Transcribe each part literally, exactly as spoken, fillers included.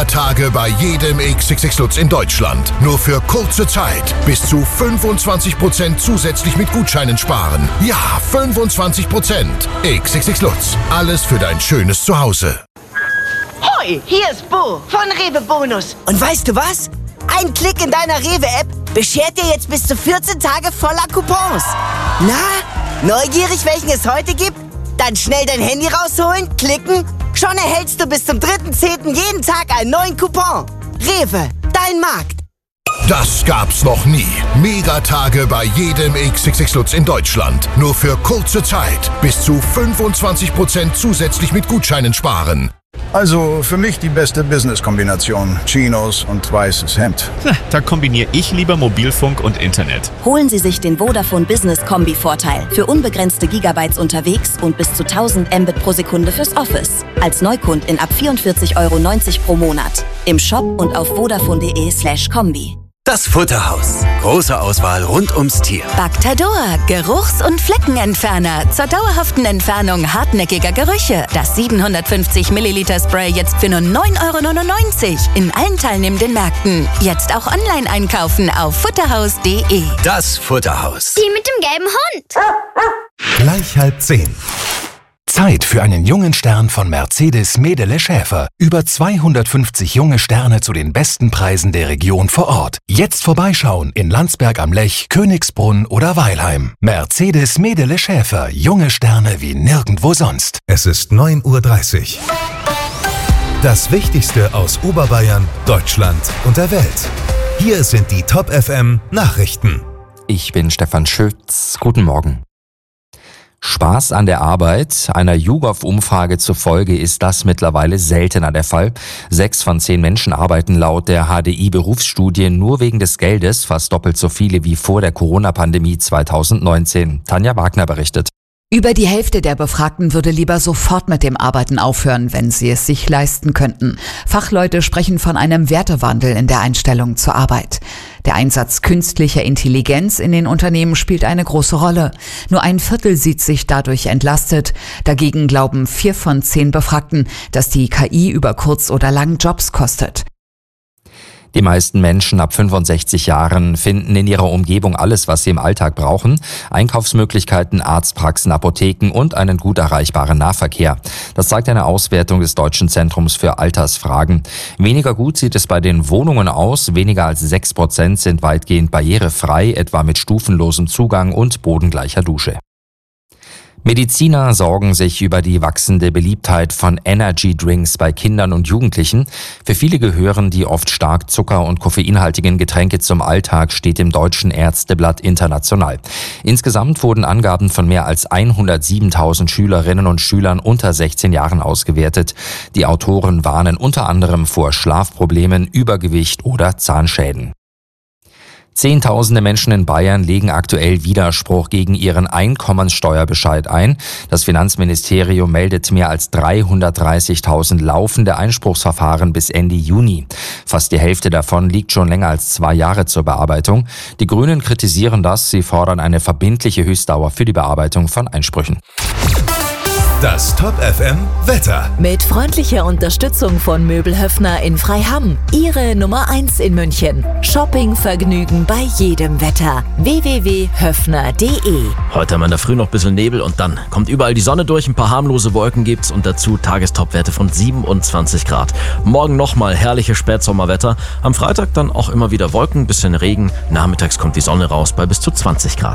Megatage bei jedem X X X Lutz in Deutschland. Nur für kurze Zeit. Bis zu fünfundzwanzig Prozent zusätzlich mit Gutscheinen sparen. Ja, fünfundzwanzig Prozent. X X X Lutz. Alles für dein schönes Zuhause. Hoi, hier ist Bo von Rewe Bonus. Und weißt du was? Ein Klick in deiner Rewe-App beschert dir jetzt bis zu vierzehn Tage voller Coupons. Na, neugierig, welchen es heute gibt? Dann schnell dein Handy rausholen, klicken. Schon erhältst du bis zum dritten zehnten jeden Tag einen neuen Coupon. Rewe, dein Markt. Das gab's noch nie. Megatage bei jedem X X X Lutz in Deutschland. Nur für kurze Zeit. Bis zu fünfundzwanzig Prozent zusätzlich mit Gutscheinen sparen. Also für mich die beste Business-Kombination. Chinos und weißes Hemd. Na, da kombiniere ich lieber Mobilfunk und Internet. Holen Sie sich den Vodafone Business Kombi-Vorteil. Für unbegrenzte Gigabytes unterwegs und bis zu tausend Mbit pro Sekunde fürs Office. Als Neukundin ab vierundvierzig Euro neunzig pro Monat. Im Shop und auf vodafone.de slash Kombi. Das Futterhaus. Große Auswahl rund ums Tier. Bactador. Geruchs- und Fleckenentferner. Zur dauerhaften Entfernung hartnäckiger Gerüche. Das siebenhundertfünfzig Milliliter Spray jetzt für nur neun Euro neunundneunzig. In allen teilnehmenden Märkten. Jetzt auch online einkaufen auf futterhaus punkt de. Das Futterhaus. Die mit dem gelben Hund. Gleich halb zehn. Zeit für einen jungen Stern von Mercedes Medele Schäfer. Über zweihundertfünfzig junge Sterne zu den besten Preisen der Region vor Ort. Jetzt vorbeischauen in Landsberg am Lech, Königsbrunn oder Weilheim. Mercedes Medele Schäfer. Junge Sterne wie nirgendwo sonst. Es ist neun Uhr dreißig. Das Wichtigste aus Oberbayern, Deutschland und der Welt. Hier sind die Top F M Nachrichten. Ich bin Stefan Schütz. Guten Morgen. Spaß an der Arbeit. Einer YouGov-Umfrage zufolge ist das mittlerweile seltener der Fall. Sechs von zehn Menschen arbeiten laut der H D I-Berufsstudie nur wegen des Geldes, fast doppelt so viele wie vor der Corona-Pandemie zweitausendneunzehn. Tanja Wagner berichtet. Über die Hälfte der Befragten würde lieber sofort mit dem Arbeiten aufhören, wenn sie es sich leisten könnten. Fachleute sprechen von einem Wertewandel in der Einstellung zur Arbeit. Der Einsatz künstlicher Intelligenz in den Unternehmen spielt eine große Rolle. Nur ein Viertel sieht sich dadurch entlastet. Dagegen glauben vier von zehn Befragten, dass die K I über kurz oder lang Jobs kostet. Die meisten Menschen ab fünfundsechzig Jahren finden in ihrer Umgebung alles, was sie im Alltag brauchen. Einkaufsmöglichkeiten, Arztpraxen, Apotheken und einen gut erreichbaren Nahverkehr. Das zeigt eine Auswertung des Deutschen Zentrums für Altersfragen. Weniger gut sieht es bei den Wohnungen aus. Weniger als sechs Prozent sind weitgehend barrierefrei, etwa mit stufenlosem Zugang und bodengleicher Dusche. Mediziner sorgen sich über die wachsende Beliebtheit von Energy Drinks bei Kindern und Jugendlichen. Für viele gehören die oft stark zucker- und koffeinhaltigen Getränke zum Alltag, steht im Deutschen Ärzteblatt International. Insgesamt wurden Angaben von mehr als hundertsiebentausend Schülerinnen und Schülern unter sechzehn Jahren ausgewertet. Die Autoren warnen unter anderem vor Schlafproblemen, Übergewicht oder Zahnschäden. Zehntausende Menschen in Bayern legen aktuell Widerspruch gegen ihren Einkommensteuerbescheid ein. Das Finanzministerium meldet mehr als dreihundertdreißigtausend laufende Einspruchsverfahren bis Ende Juni. Fast die Hälfte davon liegt schon länger als zwei Jahre zur Bearbeitung. Die Grünen kritisieren das. Sie fordern eine verbindliche Höchstdauer für die Bearbeitung von Einsprüchen. Das Top F M Wetter. Mit freundlicher Unterstützung von Möbelhöfner in Freiham. Ihre Nummer eins in München. Shoppingvergnügen bei jedem Wetter. w w w punkt höfner punkt de. Heute haben wir in der Früh noch ein bisschen Nebel und dann kommt überall die Sonne durch. Ein paar harmlose Wolken gibt's und dazu Tagestopwerte von siebenundzwanzig Grad. Morgen nochmal herrliche Spätsommerwetter. Am Freitag dann auch immer wieder Wolken, bisschen Regen. Nachmittags kommt die Sonne raus bei bis zu zwanzig Grad.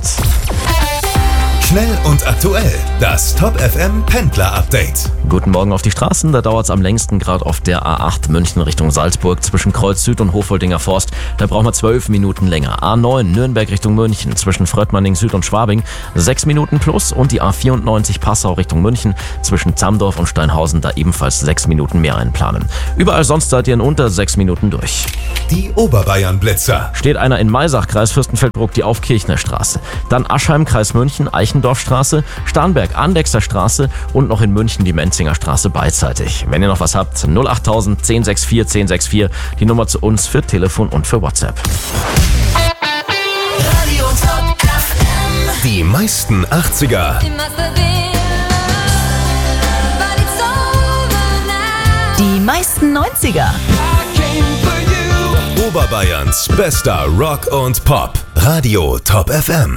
Schnell und aktuell. Das Top F M Pendler Update. Guten Morgen auf die Straßen. Da dauert es am längsten gerade auf der A acht München Richtung Salzburg zwischen Kreuz Süd und Hoffoldinger Forst. Da brauchen wir zwölf Minuten länger. A neun Nürnberg Richtung München zwischen Fröttmanning Süd und Schwabing sechs Minuten plus. Und die A vierundneunzig Passau Richtung München zwischen Zamdorf und Steinhausen da ebenfalls sechs Minuten mehr einplanen. Überall sonst seid ihr in unter sechs Minuten durch. Die Oberbayern Blitzer. Steht einer in Maisach, Kreis Fürstenfeldbruck, die Aufkirchner Straße. Dann Aschheim, Kreis München, Eichendorfstraße, Starnberg, Andechser Straße und noch in München die Menzinger Straße beidseitig. Wenn ihr noch was habt, null achttausend zehn sechs vier zehn sechs vier, die Nummer zu uns für Telefon und für WhatsApp. Radio Top F M. Die meisten achtziger. Die meisten neunziger. Oberbayerns bester Rock und Pop. Radio Top F M.